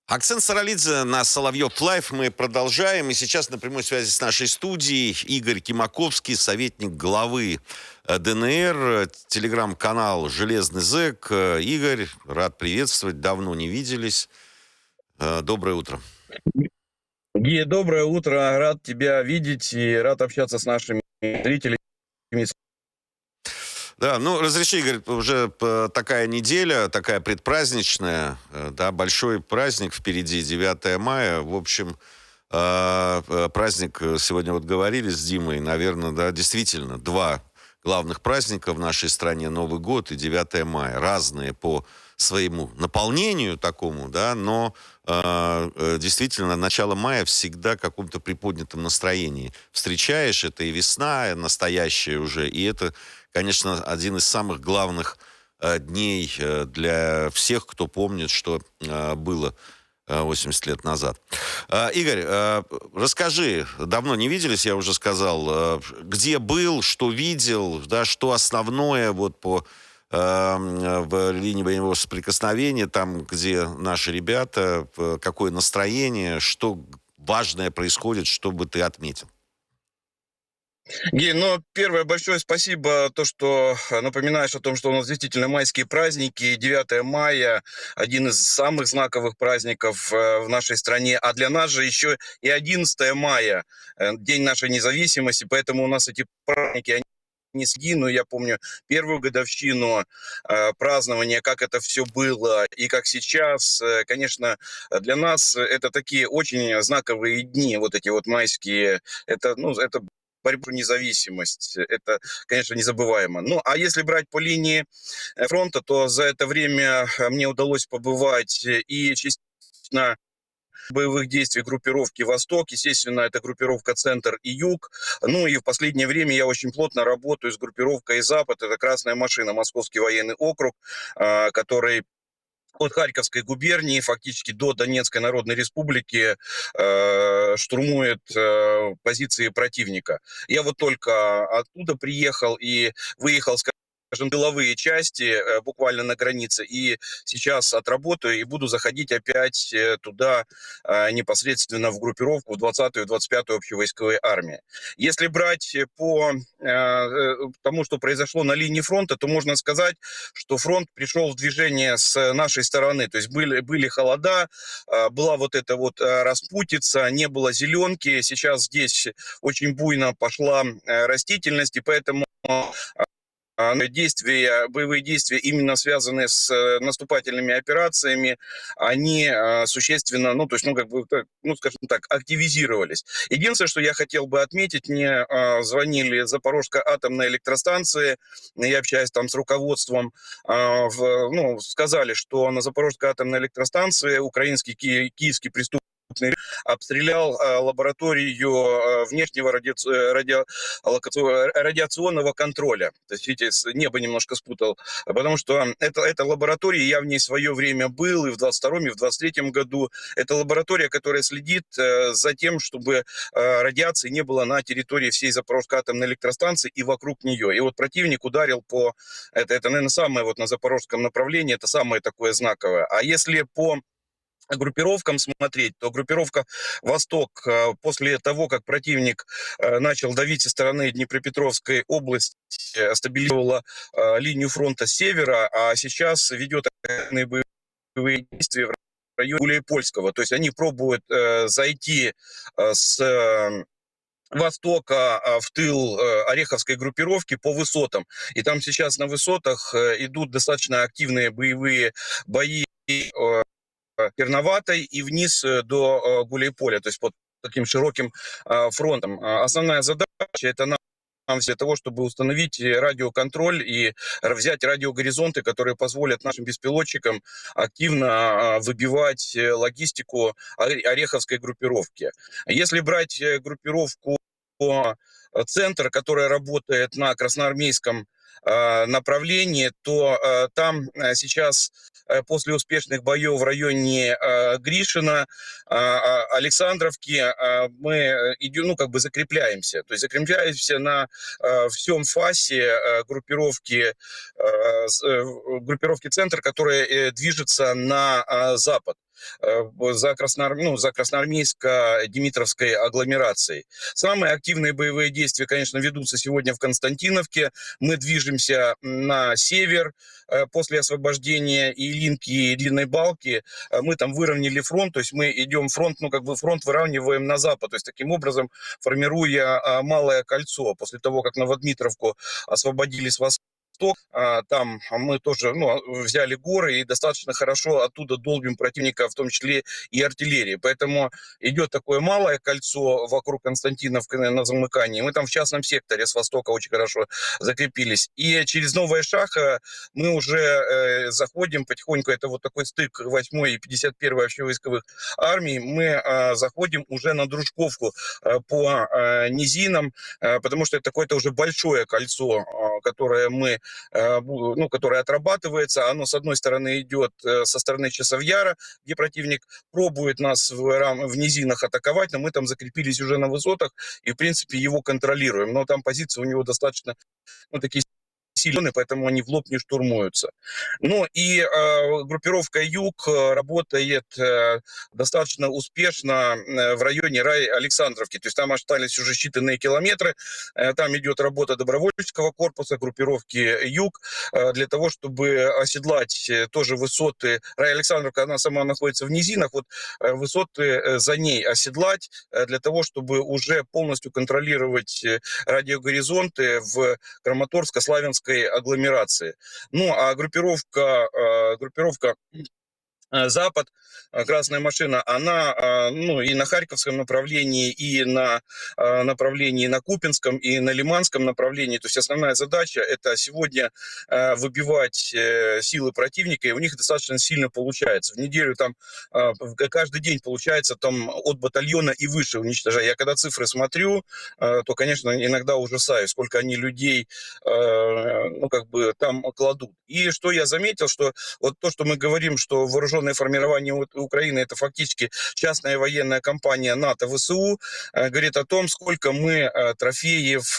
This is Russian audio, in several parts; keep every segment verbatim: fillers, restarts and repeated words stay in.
Акцент Саралидзе на Соловьев Лайв. Мы продолжаем. И сейчас на прямой связи с нашей студией Игорь Кимаковский, советник главы э, ДНР, телеграм-канал «Железный зэк». Э, Игорь, рад приветствовать. Давно не виделись. Э, Доброе утро. Гия, доброе утро. Рад тебя видеть и рад общаться с нашими зрителями. Да, ну, разреши, Игорь, уже п- такая неделя, такая предпраздничная, э, да, большой праздник впереди, девятое мая. В общем, э, э, праздник, э, сегодня вот говорили с Димой, наверное, да, действительно, два главных праздника в нашей стране, Новый год и девятое мая. Разные по своему наполнению такому, да, но э, э, действительно, начало мая всегда в каком-то приподнятом настроении. Встречаешь, это и весна настоящая уже, и это, конечно, один из самых главных э, дней э, для всех, кто помнит, что э, было э, восемьдесят лет назад. Э, Игорь, э, расскажи, давно не виделись, я уже сказал, э, где был, что видел, да, что основное вот по э, в линии боевого соприкосновения, там, где наши ребята, э, какое настроение, что важное происходит, что бы ты отметил? Гия, ну, первое, большое спасибо, то, что э, напоминаешь о том, что у нас действительно майские праздники. девятое мая — один из самых знаковых праздников э, в нашей стране. А для нас же еще и одиннадцатое мая, э, День нашей независимости. Поэтому у нас эти праздники, они не сги, но я помню первую годовщину э, празднования, как это все было и как сейчас. Э, конечно, для нас это такие очень знаковые дни, вот эти вот майские. Это, ну, это борьбу за независимость. Это, конечно, незабываемо. Ну, а если брать по линии э, фронта, то за это время э, мне удалось побывать э, и частично боевых действий группировки «Восток». Естественно, это группировка «Центр» и «Юг». Ну и в последнее время я очень плотно работаю с группировкой «Запад». Это «Красная машина», Московский военный округ, а, который от Харьковской губернии фактически до Донецкой Народной Республики э, штурмует э, позиции противника. Я вот только оттуда приехал и выехал, скажем, тыловые части э, буквально на границе, и сейчас отработаю и буду заходить опять э, туда э, непосредственно в группировку, в двадцатую двадцать пятую общевойсковой армии. Если брать по э, э, тому, что произошло на линии фронта, то можно сказать, что фронт пришел в движение с нашей стороны. То есть были, были холода, э, была вот эта вот э, распутица, не было зеленки. Сейчас здесь очень буйно пошла э, растительность, и поэтому а, ну, действия, боевые действия, именно связанные с э, наступательными операциями, они э, существенно, ну, то есть, ну, как бы, так, ну, скажем так, активизировались. Единственное, что я хотел бы отметить, мне э, звонили Запорожской атомной электростанции, я общаюсь там с руководством, э, в, ну, сказали, что на Запорожской атомной электростанции украинский ки- киевский преступник обстрелял э, лабораторию э, внешнего радиаци... радио... локаци- радиационного контроля. То есть, видите, с- небо немножко спутал. Потому что это, эта лаборатория, я в ней в свое время был и в двадцать втором, и в двадцать третьем году. Это лаборатория, которая следит э, за тем, чтобы э, радиации не было на территории всей Запорожской атомной электростанции и вокруг нее. И вот противник ударил по... Это, это наверное, самое вот на запорожском направлении, это самое такое знаковое. А если по группировкам смотреть, то группировка «Восток» э, после того, как противник э, начал давить со стороны Днепропетровской области, э, стабилизировала э, линию фронта с севера, а сейчас ведет активные боевые действия в районе Гуляйпольского. То есть они пробуют э, зайти э, с э, востока а, в тыл э, Ореховской группировки по высотам. И там сейчас на высотах э, идут достаточно активные боевые бои э, Черноватой и вниз э, до э, Гуляйполя, то есть под таким широким э, фронтом. А Основная задача — это нам для того, чтобы установить э, радиоконтроль и р- взять радиогоризонты, которые позволят нашим беспилотчикам активно а, выбивать э, логистику Оре- Ореховской группировки. Если брать э, группировку э, «Центр», которая работает на красноармейском э, направлении, то э, там э, сейчас э, после успешных боев в районе э, Гришина, э, э, Александровки, э, мы э, идем, ну, как бы закрепляемся. То есть закрепляемся на э, всем фасе э, группировки, э, с- э, группировки «Центр», которая э, движется на э, запад. за, Красноар... ну, за Красноармейско-Димитровской агломерацией. Самые активные боевые действия, конечно, ведутся сегодня в Константиновке. Мы движемся на север после освобождения Илинки и Длинной Балки. Мы там выровняли фронт, то есть мы идем фронт, ну как бы фронт выравниваем на запад, то есть таким образом формируя Малое кольцо. После того, как Новодмитровку освободили с востока, там мы тоже ну, взяли горы и достаточно хорошо оттуда долбим противника, в том числе и артиллерии. Поэтому идет такое малое кольцо вокруг Константиновки на замыкании. Мы там в частном секторе с востока очень хорошо закрепились. И через Новое Шахо мы уже э, заходим потихоньку. Это вот такой стык восьмой и пятьдесят первой общевойсковых армий. Мы э, заходим уже на Дружковку э, по э, низинам, э, потому что это такое-то уже большое кольцо, э, которое мы ну, которое отрабатывается. Оно, с одной стороны, идет со стороны Часовьяра, где противник пробует нас в, в низинах атаковать, но мы там закрепились уже на высотах и, в принципе, его контролируем. Но там позиции у него достаточно, ну, такие сильные, поэтому они в лоб не штурмуются. Ну и э, группировка Юг работает э, достаточно успешно в районе Рай-Александровки. То есть там остались уже считанные километры. Э, там идет работа добровольческого корпуса, группировки Юг, э, для того, чтобы оседлать э, тоже высоты. Рай-Александровка, она сама находится в низинах, вот э, высоты э, за ней оседлать, э, для того, чтобы уже полностью контролировать э, радиогоризонты в Краматорско-Славянской агломерации. Ну, а группировка, группировка Запад, красная машина, она ну, и на Харьковском направлении, и на направлении на Купинском, и на Лиманском направлении. То есть основная задача – это сегодня выбивать силы противника, и у них достаточно сильно получается. В неделю там каждый день получается там от батальона и выше уничтожать. Я когда цифры смотрю, то, конечно, иногда ужасаюсь, сколько они людей ну, как бы там кладут. И что я заметил, что вот то, что мы говорим, что вооруженные формирование Украины – это фактически частная военная компания НАТО-ВСУ, говорит о том, сколько мы трофеев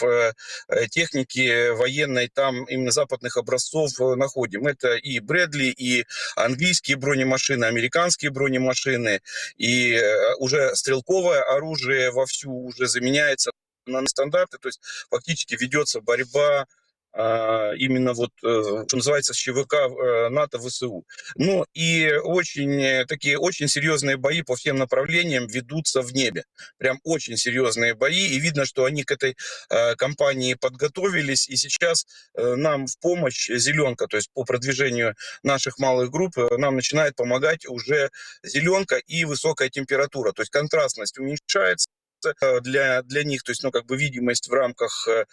техники военной там именно западных образцов находим. Это и Брэдли, и английские бронемашины, американские бронемашины, и уже стрелковое оружие вовсю уже заменяется на стандарты, то есть фактически ведется борьба именно вот, что называется, с ЧВК НАТО-ВСУ. Ну и очень такие очень серьезные бои по всем направлениям ведутся в небе. Прям очень серьезные бои. И видно, что они к этой кампании подготовились. И сейчас нам в помощь «Зеленка», то есть по продвижению наших малых групп, нам начинает помогать уже «Зеленка» и высокая температура. То есть контрастность уменьшается для, для них, то есть, ну, как бы видимость в рамках э,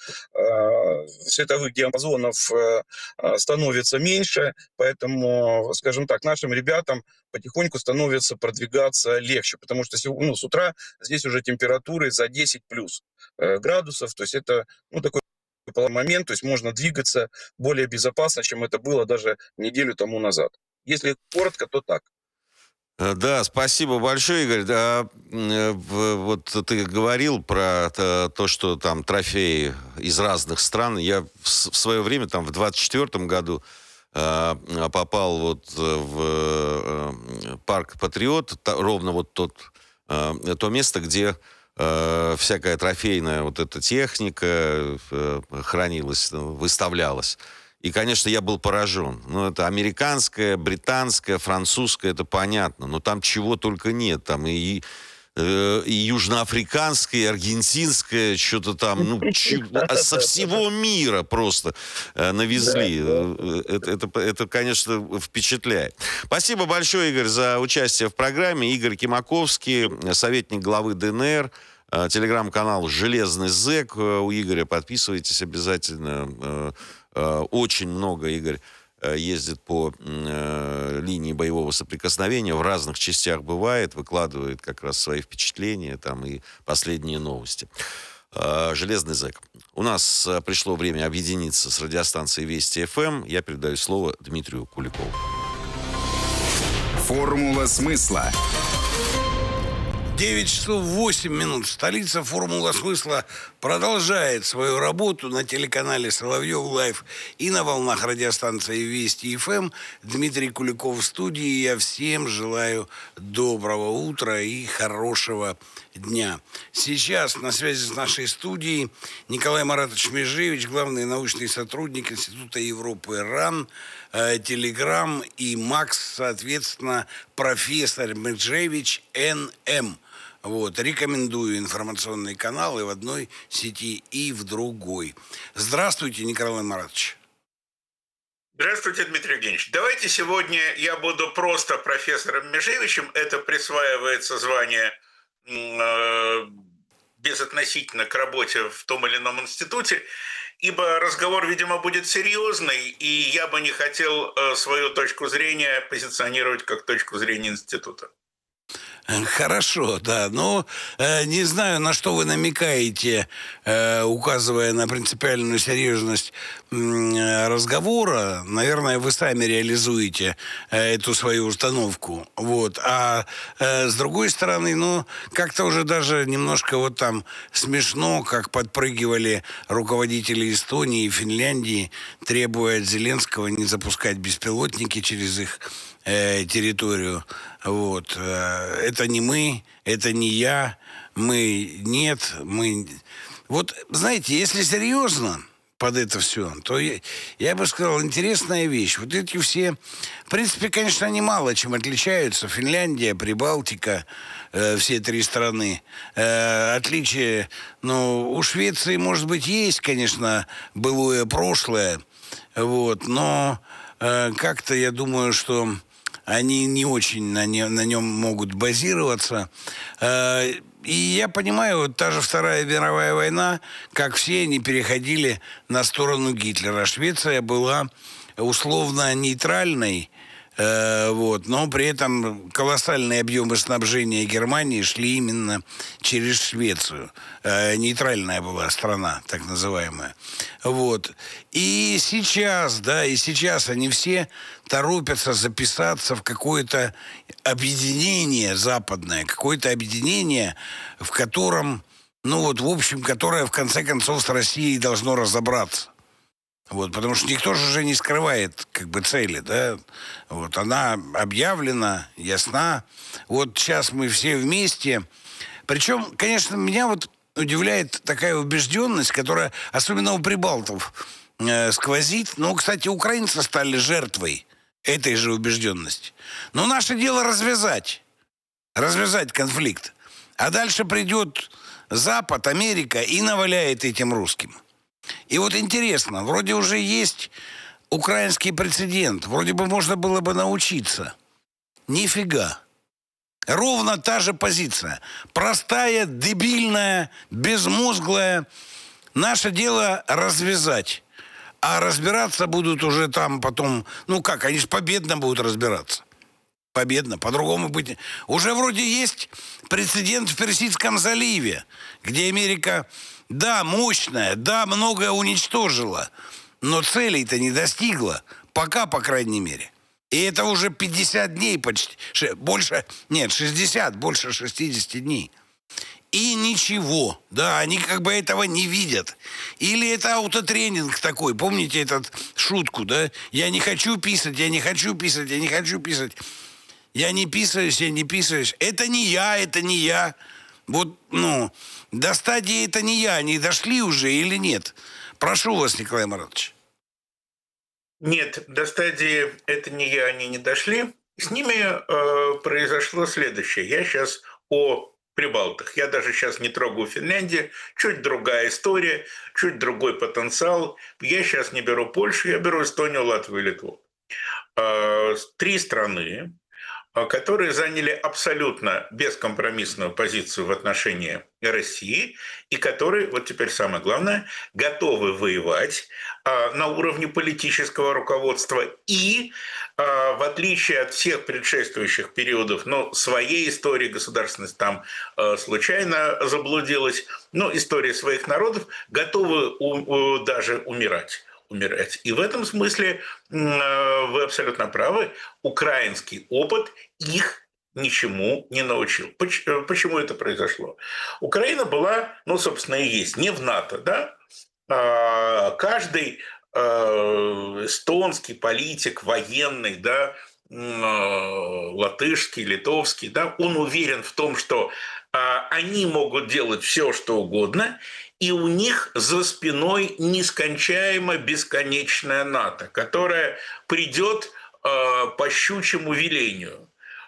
световых диапазонов э, становится меньше, поэтому, скажем так, нашим ребятам потихоньку становится продвигаться легче, потому что ну, с утра здесь уже температуры за десять плюс градусов, то есть это, ну, такой момент, то есть можно двигаться более безопасно, чем это было даже неделю тому назад. Если коротко, то так. Да, спасибо большое, Игорь. Да, вот ты говорил про то, что там трофеи из разных стран. Я в свое время, там, в двадцать четвёртом году попал вот в парк «Патриот», ровно вот тот, то место, где всякая трофейная вот эта техника хранилась, выставлялась. И, конечно, я был поражен. Ну, это американская, британская, французская, это понятно. Но там чего только нет. Там и, э, и южноафриканская, и аргентинская, что-то там, ну, чего, со всего мира просто э, навезли. Это, это, это, конечно, впечатляет. Спасибо большое, Игорь, за участие в программе. Игорь Кимаковский, советник главы ДНР. Телеграм-канал «Железный зэк» у Игоря. Подписывайтесь обязательно. Очень много Игорь ездит по э, линии боевого соприкосновения, в разных частях бывает, выкладывает как раз свои впечатления там и последние новости. Э, «Железный зэк». У нас пришло время объединиться с радиостанцией Вести ФМ. Я передаю слово Дмитрию Куликову. Формула смысла. девять часов восемь минут. Столица. «Формула смысла» продолжает свою работу на телеканале «Соловьев Лайв» и на волнах радиостанции «Вести эф эм». Дмитрий Куликов в студии. Я всем желаю доброго утра и хорошего дня. Сейчас на связи с нашей студией Николай Маратович Межевич, главный научный сотрудник Института Европы РАН, э, Телеграм, и Макс, соответственно, профессор Межевич эн эм. Вот, рекомендую информационные каналы в одной сети и в другой. Здравствуйте, Николай Маратович. Здравствуйте, Дмитрий Евгеньевич. Давайте сегодня я буду просто профессором Межевичем. Это присваивается звание э, безотносительно к работе в том или ином институте, ибо разговор, видимо, будет серьезный, и я бы не хотел э, свою точку зрения позиционировать как точку зрения института. Хорошо, да, но э, не знаю, на что вы намекаете, э, указывая на принципиальную серьезность э, разговора. Наверное, вы сами реализуете э, эту свою установку. Вот. А э, с другой стороны, ну, как-то уже даже немножко вот там смешно, как подпрыгивали руководители Эстонии и Финляндии, требуя от Зеленского не запускать беспилотники через их э, территорию. Вот. Это не мы, это не я, мы нет, мы... Вот, знаете, если серьезно под это все, то я, я бы сказал, интересная вещь. Вот эти все, в принципе, конечно, они мало чем отличаются. Финляндия, Прибалтика, э, все три страны. Э, отличие, ну, у Швеции, может быть, есть, конечно, былое прошлое, вот, но э, как-то я думаю, что они не очень на, не, на нем могут базироваться. И я понимаю, вот та же Вторая мировая война, как все они переходили на сторону Гитлера. Швеция была условно нейтральной, вот, но при этом колоссальные объемы снабжения Германии шли именно через Швецию. Нейтральная была страна, так называемая. Вот. И сейчас, да, и сейчас они все торопятся записаться в какое-то объединение западное, какое-то объединение, в котором, ну вот, в общем, которое в конце концов с Россией должно разобраться. Вот, потому что никто же уже не скрывает как бы цели, да. Вот, она объявлена, ясна. Вот сейчас мы все вместе. Причем, конечно, меня вот удивляет такая убежденность, которая, особенно у прибалтов, э, сквозит. Ну, кстати, украинцы стали жертвой этой же убежденности. Но наше дело развязать. Развязать конфликт. А дальше придет Запад, Америка и наваляет этим русским. И вот интересно, вроде уже есть украинский прецедент, вроде бы можно было бы научиться. Нифига. Ровно та же позиция. Простая, дебильная, безмозглая. Наше дело развязать. А разбираться будут уже там потом... Ну как, они же победно будут разбираться. Победно, по-другому быть... Уже вроде есть прецедент в Персидском заливе, где Америка... Да, мощная, да, многое уничтожила, но целей-то не достигла. Пока, по крайней мере. И это уже пятьдесят дней почти. Больше, нет, шестьдесят, больше шестидесяти дней. И ничего, да, они как бы этого не видят. Или это аутотренинг такой, помните эту шутку, да? Я не хочу писать, я не хочу писать, я не хочу писать. Я не писаюсь, я не писаюсь. Это не я, это не я. Вот, ну, до стадии это не я, они дошли уже или нет? Прошу вас, Николай Маратович. Нет, до стадии это не я, они не дошли. С ними э, произошло следующее. Я сейчас о Прибалтах. Я даже сейчас не трогаю Финляндию. Чуть другая история, чуть другой потенциал. Я сейчас не беру Польшу, я беру Эстонию, Латвию и Литву. Э, три страны, которые заняли абсолютно бескомпромиссную позицию в отношении России и которые, вот теперь самое главное, готовы воевать а, на уровне политического руководства и, а, в отличие от всех предшествующих периодов, ну, своей истории государственность там а, случайно заблудилась, но история своих народов, готовы у, у, даже умирать. умирать. И в этом смысле вы абсолютно правы. Украинский опыт их ничему не научил. Почему это произошло? Украина была, ну, собственно, и есть, не в НАТО, да? Каждый эстонский политик, военный, да, латышский, литовский, да, он уверен в том, что они могут делать все, что угодно, и у них за спиной нескончаемо бесконечная НАТО, которая придет по щучьему велению.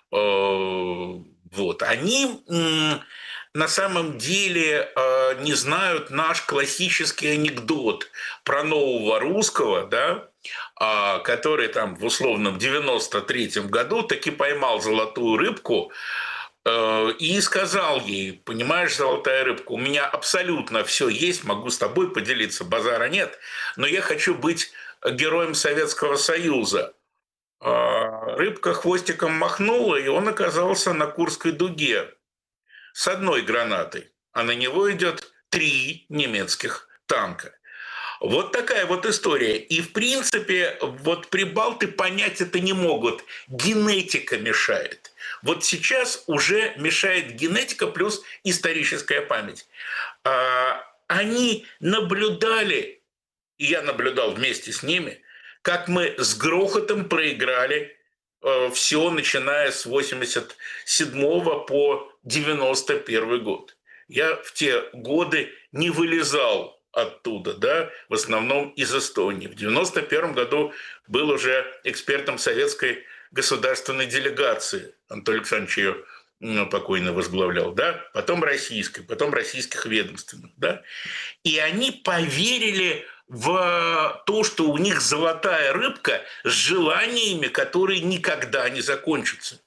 Вот. Они на самом деле не знают наш классический анекдот про нового русского, да, который там в условном девяносто третьем году таки поймал золотую рыбку и сказал ей: понимаешь, золотая рыбка, у меня абсолютно все есть, могу с тобой поделиться, базара нет, но я хочу быть героем Советского Союза. Рыбка хвостиком махнула, и он оказался на Курской дуге с одной гранатой, а на него идет три немецких танка. Вот такая вот история. И, в принципе, вот прибалты понять это не могут. Генетика мешает. Вот сейчас уже мешает генетика плюс историческая память. Они наблюдали, и я наблюдал вместе с ними, как мы с грохотом проиграли все, начиная с восемьдесят седьмого по девяносто первый год. Я в те годы не вылезал оттуда, да, в основном из Эстонии. В девяносто первом году был уже экспертом советской государственной делегации. Анатолий Александрович ее ну, покойно возглавлял, да, потом российской, потом российских ведомственных, да. И они поверили в то, что у них золотая рыбка с желаниями, которые никогда не закончатся.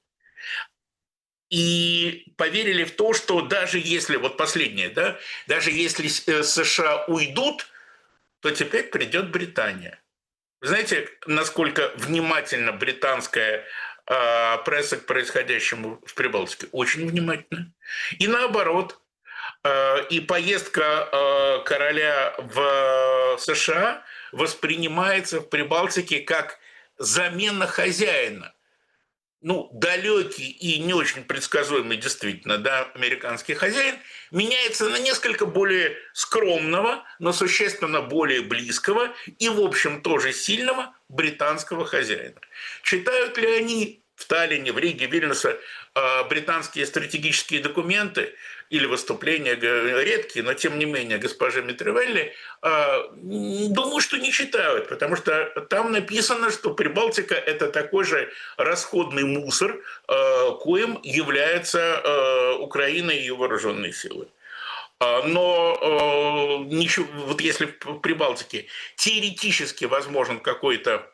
И поверили в то, что даже если, вот последнее, да, даже если США уйдут, то теперь придет Британия. Вы знаете, насколько внимательно британская э, пресса к происходящему в Прибалтике? Очень внимательно. И наоборот. Э, и поездка э, короля в США воспринимается в Прибалтике как замена хозяина. Ну, далекий и не очень предсказуемый действительно, да, американский хозяин меняется на несколько более скромного, но существенно более близкого и, в общем, тоже сильного британского хозяина. Читают ли они в Таллине, в Риге, Вильнюсе британские стратегические документы или выступления редкие, но тем не менее госпожи Митревелли, думаю, что не читают, потому что там написано, что Прибалтика – это такой же расходный мусор, коим является Украина и ее вооруженные силы. Но ничего, вот если в Прибалтике теоретически возможен какой-то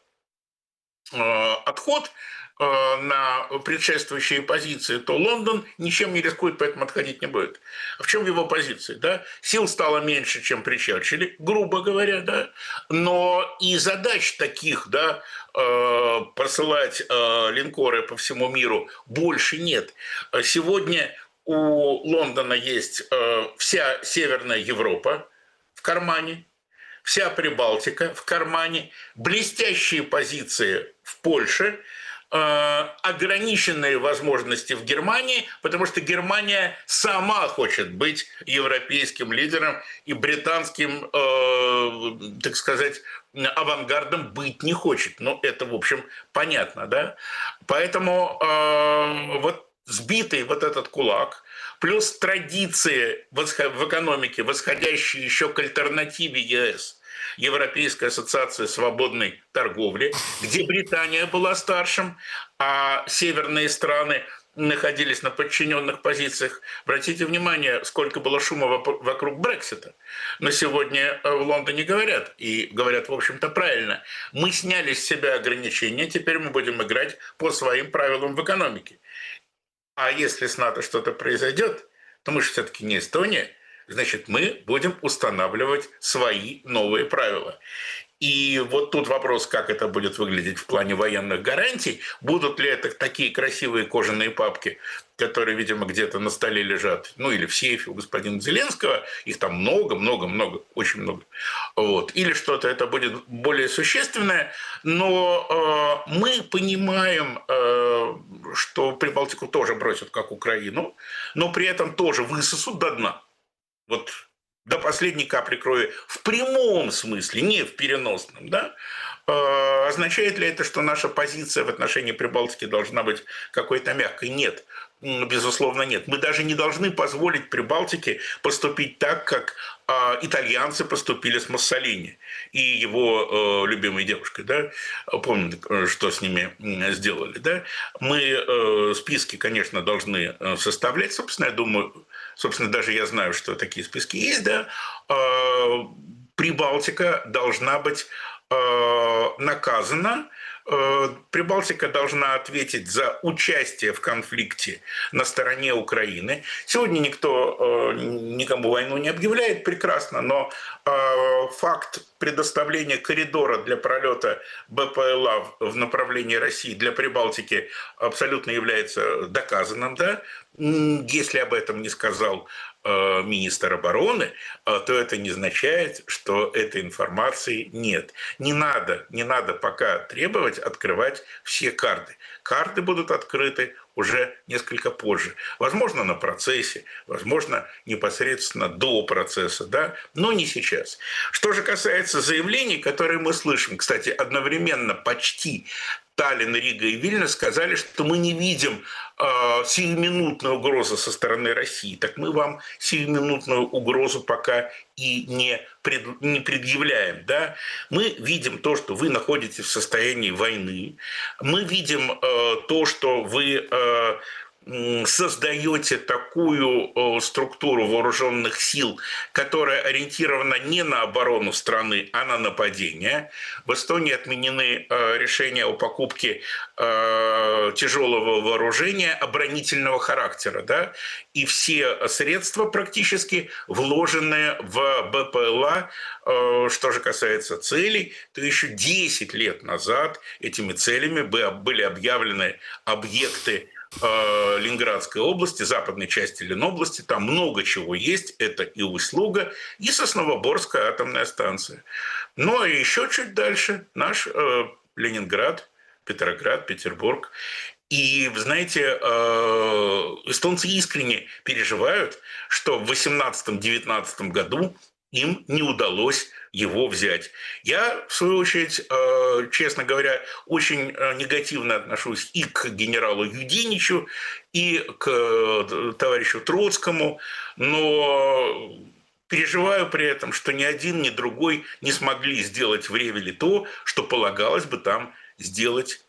отход на предшествующие позиции, то Лондон ничем не рискует, поэтому отходить не будет. В чем его позиция? Да? Сил стало меньше, чем при Черчилле, грубо говоря, да? Но и задач таких, да, посылать линкоры по всему миру больше нет. Сегодня у Лондона есть вся Северная Европа в кармане, вся Прибалтика в кармане, блестящие позиции в Польше, ограниченные возможности в Германии, потому что Германия сама хочет быть европейским лидером и британским, э, так сказать, авангардом быть не хочет. Ну, это, в общем, понятно, да? Поэтому э, вот сбитый вот этот кулак, плюс традиции в экономике, восходящие еще к альтернативе ЕС, Европейская ассоциация свободной торговли, где Британия была старшим, а северные страны находились на подчиненных позициях. Обратите внимание, сколько было шума вокруг Брексита. Но сегодня в Лондоне говорят, и говорят, в общем-то, правильно. Мы сняли с себя ограничения, теперь мы будем играть по своим правилам в экономике. А если с НАТО что-то произойдет, то мы же все-таки не Эстония, значит, мы будем устанавливать свои новые правила. И вот тут вопрос, как это будет выглядеть в плане военных гарантий. Будут ли это такие красивые кожаные папки, которые, видимо, где-то на столе лежат, ну или в сейфе у господина Зеленского, их там много, много, много, очень много. Вот. Или что-то это будет более существенное. Но э, мы понимаем, э, что Прибалтику тоже бросят, как Украину, но при этом тоже высосут до дна. Вот до последней капли крови в прямом смысле, не в переносном, да? Э, означает ли это, что наша позиция в отношении Прибалтики должна быть какой-то мягкой? Нет. Безусловно, нет. Мы даже не должны позволить Прибалтике поступить так, как э, итальянцы поступили с Муссолини и его э, любимой девушкой. Да? Помните, что с ними сделали. Да? Мы э, списки, конечно, должны составлять. Собственно, я думаю, собственно, даже я знаю, что такие списки есть. Да? Э, Прибалтика должна быть э, наказана. Прибалтика должна ответить за участие в конфликте на стороне Украины. Сегодня никто никому войну не объявляет, прекрасно, но факт предоставления коридора для пролета БПЛА в направлении России для Прибалтики абсолютно является доказанным. Да? Если об этом не сказал министр обороны, то это не означает, что этой информации нет. Не надо, не надо пока требовать открывать все карты. Карты будут открыты уже несколько позже. Возможно, на процессе, возможно, непосредственно до процесса, да? Но не сейчас. Что же касается заявлений, которые мы слышим, кстати, одновременно почти Таллин, Рига и Вильна сказали, что мы не видим э, сиюминутную угрозу со стороны России. Так мы вам сиюминутную угрозу пока и не, пред, не предъявляем. Да? Мы видим то, что вы находитесь в состоянии войны. Мы видим э, то, что вы э, создаете такую структуру вооруженных сил, которая ориентирована не на оборону страны, а на нападение. В Эстонии отменены решения о покупке тяжелого вооружения оборонительного характера. Да? И все средства практически вложены в БПЛА. Что же касается целей, то еще десять лет назад этими целями были объявлены объекты Ленинградской области, западной части Ленобласти. Там много чего есть. Это и Усть-Луга, и Сосновоборская атомная станция. Ну, и еще чуть дальше наш э, Ленинград, Петроград, Петербург. И, знаете, э, эстонцы искренне переживают, что в восемнадцатом-девятнадцатом году им не удалось его взять. Я, в свою очередь, честно говоря, очень негативно отношусь и к генералу Юденичу, и к товарищу Троцкому, но переживаю при этом, что ни один, ни другой не смогли сделать в Ревеле то, что полагалось бы там сделать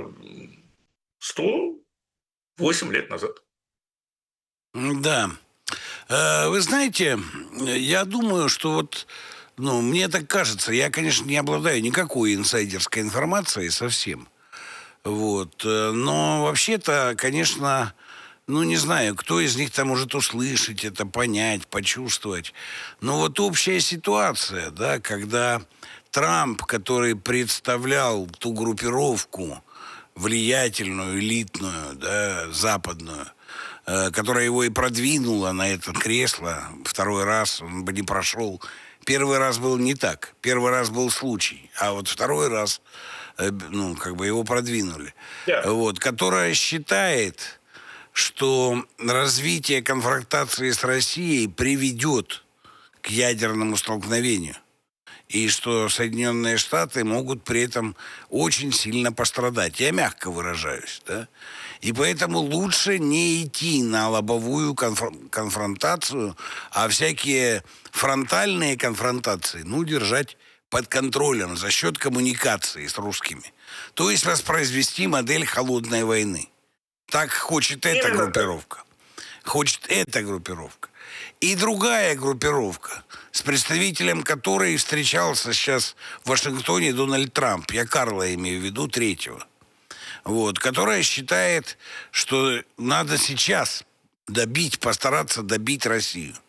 сто восемь лет назад. Да. Вы знаете, я думаю, что вот, ну, мне так кажется, я, конечно, не обладаю никакой инсайдерской информацией совсем, вот, но вообще-то, конечно, ну, не знаю, кто из них там может услышать это, понять, почувствовать, но вот общая ситуация, да, когда Трамп, который представлял ту группировку влиятельную, элитную, да, западную, которая его и продвинула на это кресло. Второй раз он бы не прошел. Первый раз был не так. Первый раз был случай. А вот второй раз, ну, как бы его продвинули. Yeah. Вот, которая считает, что развитие конфронтации с Россией приведет к ядерному столкновению. И что Соединенные Штаты могут при этом очень сильно пострадать. Я мягко выражаюсь, да? И поэтому лучше не идти на лобовую конфр- конфронтацию, а всякие фронтальные конфронтации, ну, держать под контролем за счет коммуникации с русскими. То есть воспроизвести модель холодной войны. Так хочет эта группировка. Хочет эта группировка. И другая группировка, с представителем которой встречался сейчас в Вашингтоне Дональд Трамп, я Карла имею в виду, третьего, вот, которая считает, что надо сейчас добить, постараться добить Россию.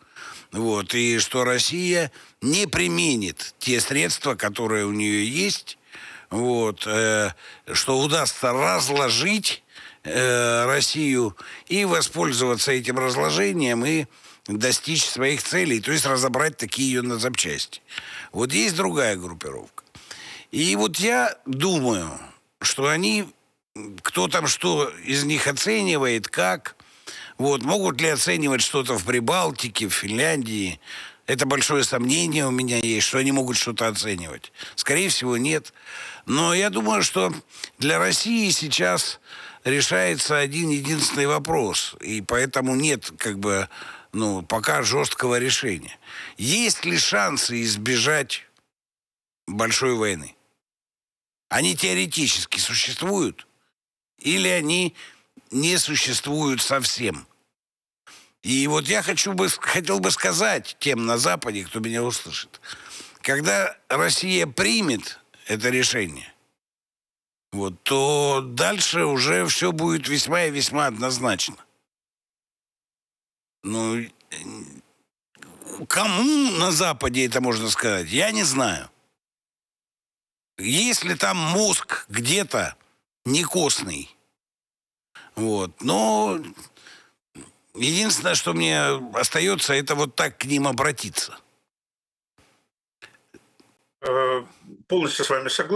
Вот, и что Россия не применит те средства, которые у нее есть, вот, э, что удастся разложить э, Россию и воспользоваться этим разложением и достичь своих целей, то есть разобрать такие ее на запчасти. Вот есть другая группировка. И вот я думаю, что они, кто там что из них оценивает, как, вот, могут ли оценивать что-то в Прибалтике, в Финляндии. Это большое сомнение у меня есть, что они могут что-то оценивать. Скорее всего, нет. Но я думаю, что для России сейчас решается один единственный вопрос. И поэтому нет, как бы, ну, пока жесткого решения. Есть ли шансы избежать большой войны? Они теоретически существуют? Или они не существуют совсем? И вот я хочу бы, хотел бы сказать тем на Западе, кто меня услышит, когда Россия примет это решение, вот, то дальше уже все будет весьма и весьма однозначно. Ну, кому на Западе это можно сказать, я не знаю. Если там мозг где-то не костный, вот, но единственное, что мне остается, это вот так к ним обратиться. Полностью с вами согласен.